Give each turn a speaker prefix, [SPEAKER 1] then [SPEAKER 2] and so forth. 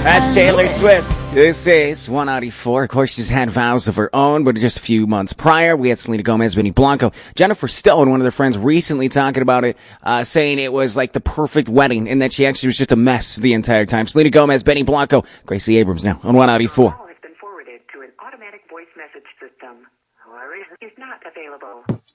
[SPEAKER 1] That's Taylor Swift. This is 194. Of course, she's had vows of her own, but just a few months prior, we had Selena Gomez, Benny Blanco, Jennifer Stone, one of their friends, recently talking about it, saying it was like the perfect wedding and that she actually was just a mess the entire time. Selena Gomez, Benny Blanco, Gracie Abrams now on 194.
[SPEAKER 2] Call has been forwarded to an automatic voice message system. Is not available.